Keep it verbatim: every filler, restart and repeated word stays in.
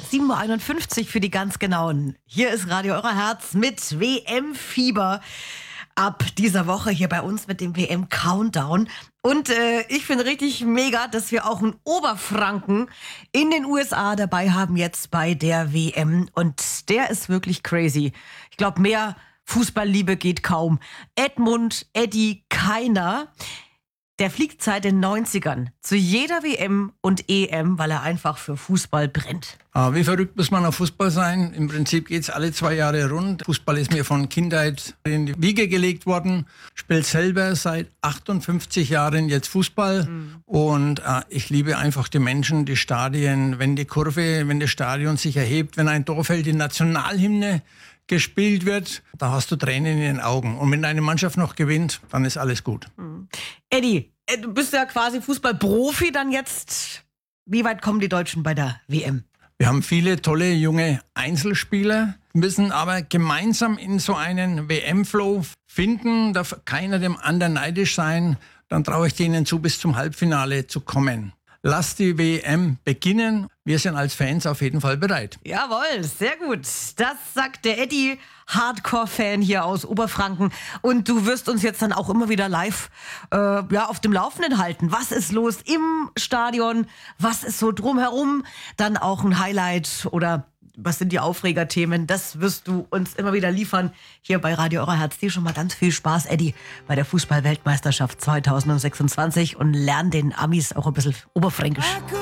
sieben Uhr einundfünfzig für die ganz Genauen. Hier ist Radio Euer Herz mit W M-Fieber ab dieser Woche hier bei uns mit dem W M-Countdown. Und äh, ich finde richtig mega, dass wir auch einen Oberfranken in den U S A dabei haben jetzt bei der W M. Und der ist wirklich crazy. Ich glaube, mehr Fußballliebe geht kaum. Edmund Eddie Keiner. Der fliegt seit den neunzigern zu jeder W M und E M, weil er einfach für Fußball brennt. Ah, wie verrückt muss man auf Fußball sein? Im Prinzip geht's alle zwei Jahre rund. Fußball ist mir von Kindheit in die Wiege gelegt worden. Spiele selber seit achtundfünfzig Jahren jetzt Fußball. Mhm. Und äh, ich liebe einfach die Menschen, die Stadien, wenn die Kurve, wenn das Stadion sich erhebt, wenn ein Torfeld die Nationalhymne gespielt wird, da hast du Tränen in den Augen. Und wenn deine Mannschaft noch gewinnt, dann ist alles gut. Mhm. Eddie, du bist ja quasi Fußballprofi dann jetzt. Wie weit kommen die Deutschen bei der W M? Wir haben viele tolle junge Einzelspieler, müssen aber gemeinsam in so einen W M-Flow finden, darf keiner dem anderen neidisch sein. Dann traue ich denen zu, bis zum Halbfinale zu kommen. Lass die W M beginnen. Wir sind als Fans auf jeden Fall bereit. Jawohl, sehr gut. Das sagt der Eddie, Hardcore-Fan hier aus Oberfranken. Und du wirst uns jetzt dann auch immer wieder live äh, ja, auf dem Laufenden halten. Was ist los im Stadion? Was ist so drumherum? Dann auch ein Highlight oder was sind die Aufregerthemen? Das wirst du uns immer wieder liefern hier bei Radio Euer Herz. Dir schon mal ganz viel Spaß, Eddie, bei der Fußball-Weltmeisterschaft zweitausendsechsundzwanzig und lern den Amis auch ein bisschen Oberfränkisch.